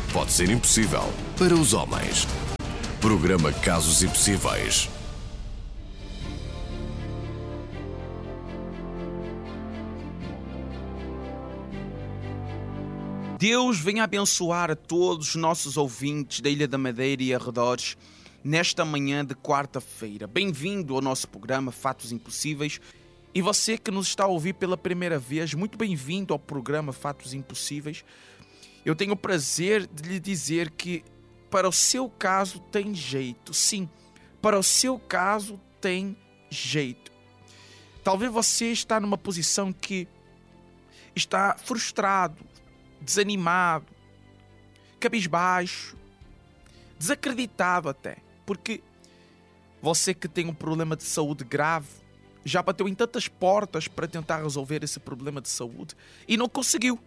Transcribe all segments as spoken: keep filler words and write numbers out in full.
pode ser impossível para os homens. Programa Casos Impossíveis. Deus venha abençoar a todos os nossos ouvintes da Ilha da Madeira e arredores nesta manhã de quarta-feira. Bem-vindo ao nosso programa Fatos Impossíveis. E você que nos está a ouvir pela primeira vez, muito bem-vindo ao programa Fatos Impossíveis. Eu tenho o prazer de lhe dizer que para o seu caso tem jeito. Sim, para o seu caso tem jeito. Talvez você está numa posição que está frustrado, desanimado, cabisbaixo, desacreditado até, porque você que tem um problema de saúde grave já bateu em tantas portas para tentar resolver esse problema de saúde e não conseguiu.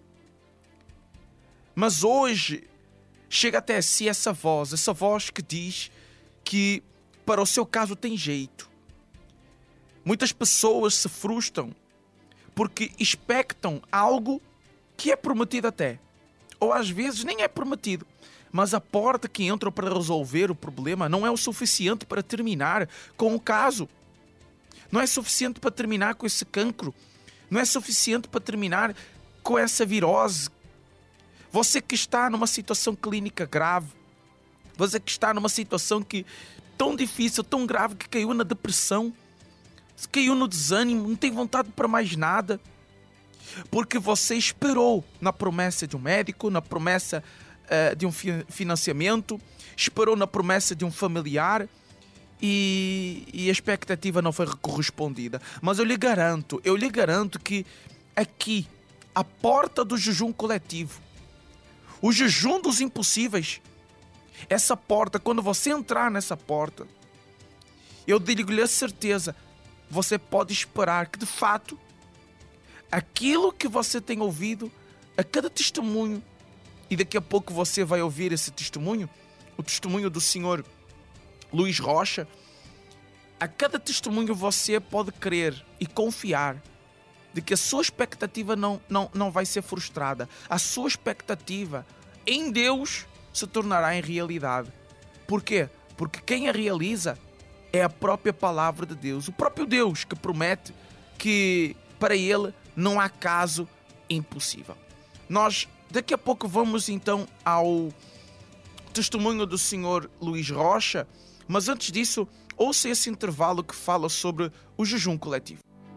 Mas hoje chega até si essa voz, essa voz que diz que para o seu caso tem jeito. Muitas pessoas se frustram porque expectam algo que é prometido até, ou às vezes nem é prometido, mas a porta que entram para resolver o problema não é o suficiente para terminar com o caso. Não é suficiente para terminar com esse cancro. Não é suficiente para terminar com essa virose. Você que está numa situação clínica grave, você que está numa situação que tão difícil, tão grave, que caiu na depressão, caiu no desânimo, não tem vontade para mais nada, porque você esperou na promessa de um médico, na promessa uh, de um fi- financiamento, esperou na promessa de um familiar e, e a expectativa não foi correspondida. Mas eu lhe garanto, eu lhe garanto que aqui, a porta do jejum coletivo, o jejum dos impossíveis, essa porta, quando você entrar nessa porta, eu digo-lhe a certeza, você pode esperar que de fato aquilo que você tem ouvido, a cada testemunho, e daqui a pouco você vai ouvir esse testemunho, o testemunho do senhor Luís Rocha, a cada testemunho você pode crer e confiar de que a sua expectativa não, não, não vai ser frustrada. A sua expectativa em Deus se tornará em realidade. Por quê? Porque quem a realiza é a própria palavra de Deus. O próprio Deus que promete que para Ele não há caso impossível. Nós daqui a pouco vamos então ao testemunho do senhor Luís Rocha, mas antes disso, ouça esse intervalo que fala sobre o jejum coletivo.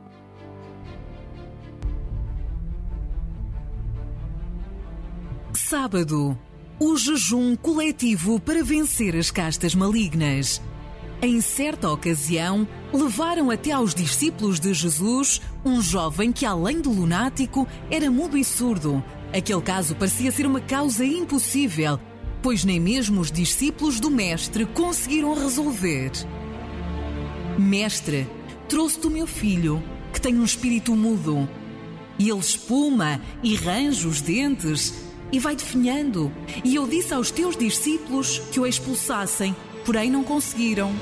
Sábado, o jejum coletivo para vencer as castas malignas. Em certa ocasião, levaram até aos discípulos de Jesus um jovem que, além de lunático, era mudo e surdo. Aquele caso parecia ser uma causa impossível, pois nem mesmo os discípulos do Mestre conseguiram resolver. Mestre, trouxe-te o meu filho, que tem um espírito mudo. E ele espuma e range os dentes e vai definhando. E eu disse aos teus discípulos que o expulsassem, porém não conseguiram.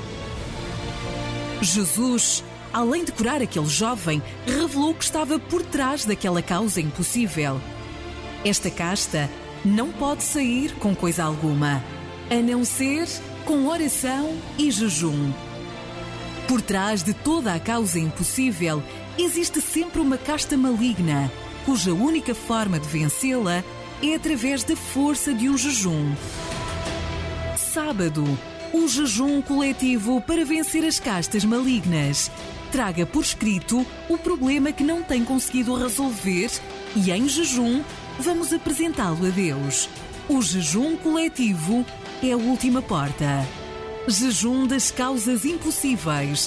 Jesus, além de curar aquele jovem, revelou que estava por trás daquela causa impossível. Esta casta não pode sair com coisa alguma, a não ser com oração e jejum. Por trás de toda a causa impossível, existe sempre uma casta maligna, cuja única forma de vencê-la é através da força de um jejum. Sábado, o jejum coletivo para vencer as castas malignas. Traga por escrito o problema que não tem conseguido resolver e, em jejum, vamos apresentá-lo a Deus. O jejum coletivo é a última porta. Jejum das causas impossíveis.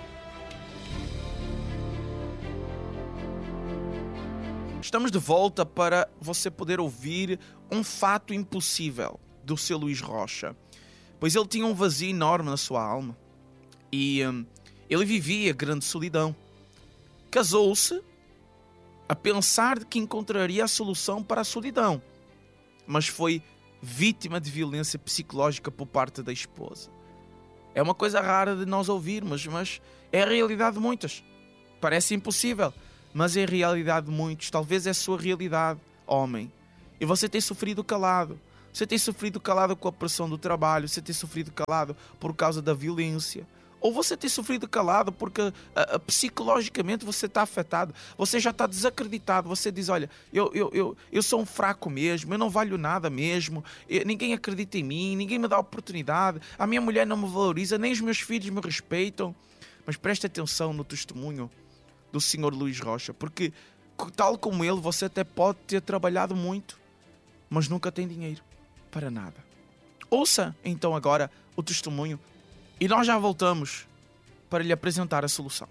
Estamos de volta para você poder ouvir um fato impossível do seu Luís Rocha. Pois ele tinha um vazio enorme na sua alma e hum, ele vivia grande solidão. Casou-se a pensar que encontraria a solução para a solidão, mas foi vítima de violência psicológica por parte da esposa. É uma coisa rara de nós ouvirmos, mas é a realidade de muitas. Parece impossível, mas é a realidade de muitos. Talvez é a sua realidade, homem. E você tem sofrido calado. Você tem sofrido calado com a pressão do trabalho, você tem sofrido calado por causa da violência. Ou você tem sofrido calado porque uh, uh, psicologicamente você está afetado. Você já está desacreditado. Você diz, olha, eu, eu, eu, eu sou um fraco mesmo, eu não valho nada mesmo, eu, ninguém acredita em mim, ninguém me dá oportunidade, a minha mulher não me valoriza, nem os meus filhos me respeitam. Mas preste atenção no testemunho do senhor Luís Rocha, porque tal como ele, você até pode ter trabalhado muito, mas nunca tem dinheiro para nada. Ouça então agora o testemunho e nós já voltamos para lhe apresentar a solução.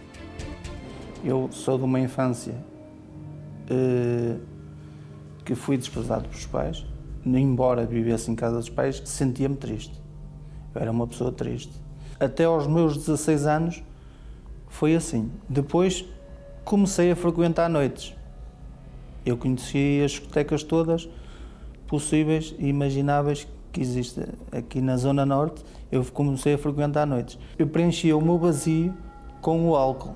Eu sou de uma infância uh, que fui desprezado pelos pais. Embora vivesse em casa dos pais, sentia-me triste. Eu era uma pessoa triste. Até aos meus dezasseis anos foi assim. Depois comecei a frequentar noites. Eu conheci as discotecas todas possíveis e imagináveis que existe aqui na Zona Norte. Eu comecei a frequentar noites. Eu preenchia o meu vazio com o álcool,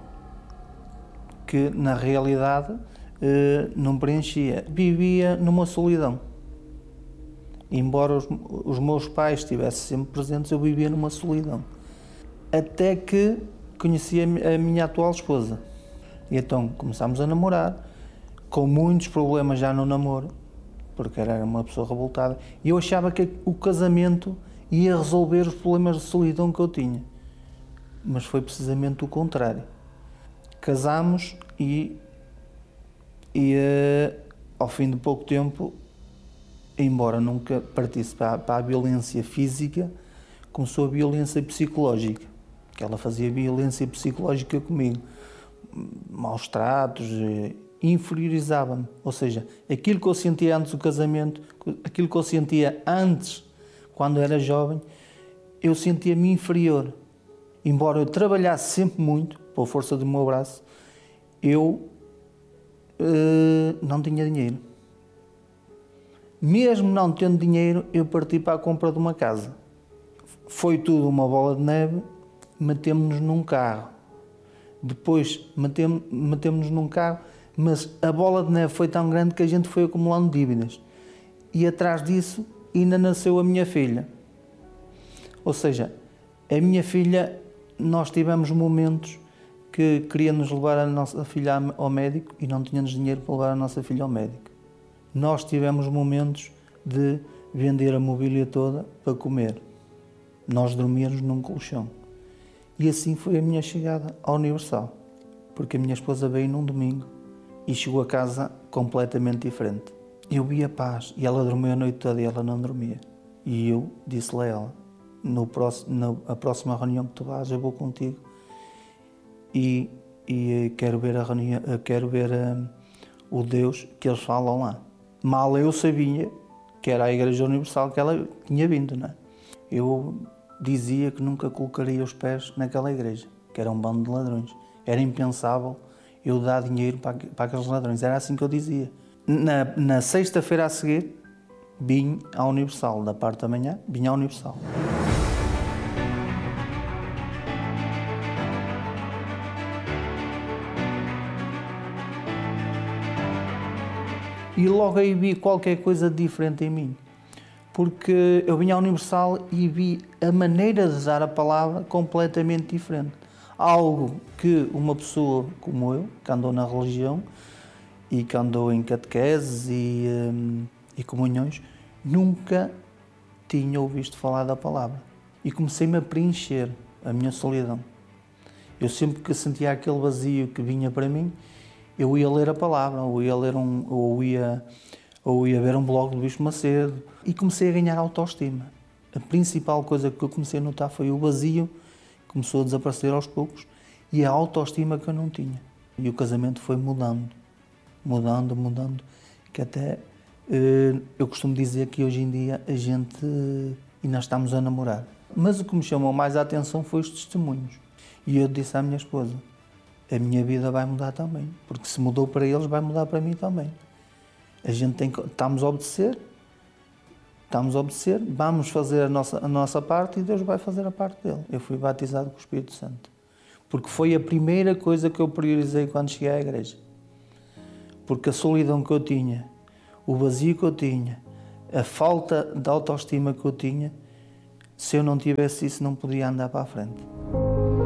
que na realidade não preenchia. Vivia numa solidão. Embora os, os meus pais estivessem sempre presentes, eu vivia numa solidão. Até que conheci a, a minha atual esposa. E então começámos a namorar, com muitos problemas já no namoro, porque era uma pessoa revoltada, e eu achava que o casamento ia resolver os problemas de solidão que eu tinha. Mas foi precisamente o contrário. Casámos e, e uh, ao fim de pouco tempo, embora nunca partisse para, para a violência física, começou a violência psicológica, que ela fazia violência psicológica comigo, maus tratos, inferiorizava-me, ou seja, aquilo que eu sentia antes do casamento, aquilo que eu sentia antes, quando era jovem, eu sentia-me inferior. Embora eu trabalhasse sempre muito, pela força do meu braço, eu uh, não tinha dinheiro. Mesmo não tendo dinheiro, eu parti para a compra de uma casa. Foi tudo uma bola de neve, metemos-nos num carro. Depois metemos-nos num carro, mas a bola de neve foi tão grande que a gente foi acumulando dívidas. E atrás disso ainda nasceu a minha filha. Ou seja, a minha filha, nós tivemos momentos que queríamos levar a nossa filha ao médico e não tínhamos dinheiro para levar a nossa filha ao médico. Nós tivemos momentos de vender a mobília toda para comer. Nós dormíamos num colchão. E assim foi a minha chegada ao Universal. Porque a minha esposa veio num domingo e chegou a casa completamente diferente. Eu vi a paz e ela dormiu a noite toda e ela não dormia. E eu disse-lhe a ela, no próximo, na próxima reunião que tu vais, eu vou contigo e, e quero ver, a reunião, quero ver um, o Deus que eles falam lá. Mal eu sabia que era a Igreja Universal que ela tinha vindo, não é? Eu dizia que nunca colocaria os pés naquela igreja, que era um bando de ladrões. Era impensável eu dar dinheiro para, para aqueles ladrões. Era assim que eu dizia. Na, na sexta-feira a seguir, vim à Universal. Da parte da manhã, vim à Universal. E logo aí vi qualquer coisa diferente em mim. Porque eu vim à Universal e vi a maneira de usar a palavra completamente diferente. Algo que uma pessoa como eu, que andou na religião e que andou em catequeses e, um, e comunhões, nunca tinha ouvido falar da palavra. E comecei-me a preencher a minha solidão. Eu sempre que sentia aquele vazio que vinha para mim, eu ia ler a palavra, ou ia, ler um, ou ia, ou ia ver um blog do Bispo Macedo, e comecei a ganhar autoestima. A principal coisa que eu comecei a notar foi o vazio, que começou a desaparecer aos poucos, e a autoestima que eu não tinha. E o casamento foi mudando, mudando, mudando, que até eh, eu costumo dizer que hoje em dia a gente eh, ainda estamos a namorar. Mas o que me chamou mais a atenção foi os testemunhos. E eu disse à minha esposa, a minha vida vai mudar também, porque se mudou para eles, vai mudar para mim também. A gente tem que, estamos a obedecer, estamos a obedecer, vamos fazer a nossa, a nossa parte e Deus vai fazer a parte dele. Eu fui batizado com o Espírito Santo, porque foi a primeira coisa que eu priorizei quando cheguei à igreja. Porque a solidão que eu tinha, o vazio que eu tinha, a falta de autoestima que eu tinha, se eu não tivesse isso, não podia andar para a frente.